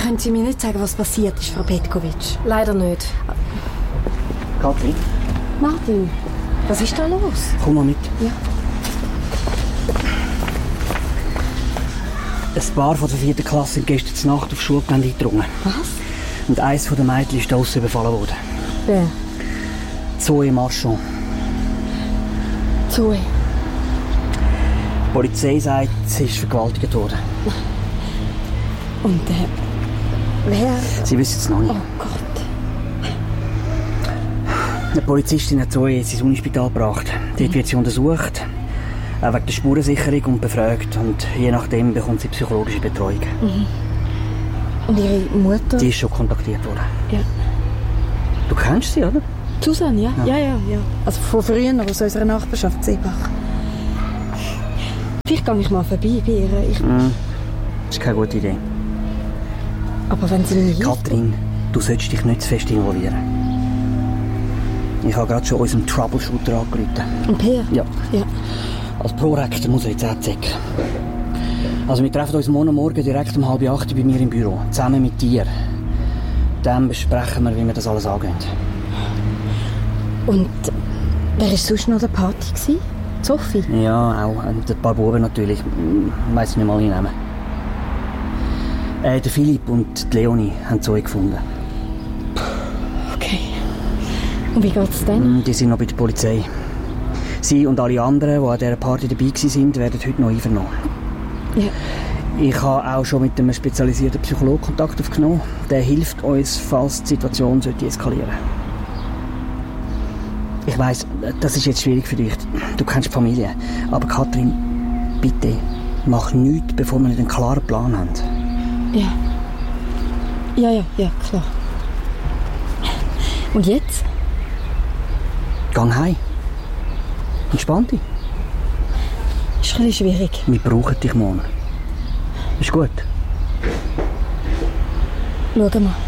Können Sie mir nicht sagen, was passiert ist, Frau Petkovic? Leider nicht. Katrin? Martin, was ist da los? Komm mal mit. Ja. Ein Paar von der 4. Klasse sind gestern Nacht aufs Schulgelände eingedrungen. Was? Und eines der Mädchen ist draussen überfallen worden. Wer? Zoe Marchand. Zoe. Die Polizei sagt, sie ist vergewaltigt worden. Und wer? Sie wissen es noch nicht. Oh Gott. Eine Polizistin hat Zoe ins Unispital gebracht. Dort wird sie untersucht, auch wegen der Spurensicherung und befragt. Und je nachdem bekommt sie psychologische Betreuung. Und Ihre Mutter? Die ist schon kontaktiert worden. Ja. Du kennst sie, oder? Susanne, ja? Ja. Also von früher, aus unserer Nachbarschaft, Seebach. Vielleicht gehe ich mal vorbei bei ihr. Das ist keine gute Idee. Aber wenn sie mich Katrin, du solltest dich nicht zu fest involvieren. Ich habe gerade schon unserem Troubleshooter angerufen. Und Peer? Ja. Ja. Als Prorektor muss er jetzt auch checken. Also wir treffen uns morgen direkt um 7:30 bei mir im Büro. Zusammen mit dir. Dann besprechen wir, wie wir das alles angehen. Und wer war sonst noch der Party gewesen? Sophie? Ja, auch. Und ein paar Buben natürlich. Ich weiss nicht mal die Namen. Der Philipp und die Leonie haben Zoe gefunden. Okay. Und wie geht's denn? Die sind noch bei der Polizei. Sie und alle anderen, die an dieser Party dabei waren, werden heute noch einvernommen. Ja. Ich habe auch schon mit einem spezialisierten Psychologen Kontakt aufgenommen. Der hilft uns, falls die Situation eskalieren sollte. Ich weiss, das ist jetzt schwierig für dich. Du kennst die Familie. Aber Katrin, bitte, mach nichts, bevor wir nicht einen klaren Plan haben. Ja, klar. Und jetzt? Geh heim. Entspann dich. Ist ein bisschen schwierig. Wir brauchen dich morgen. Ist gut? Schauen wir.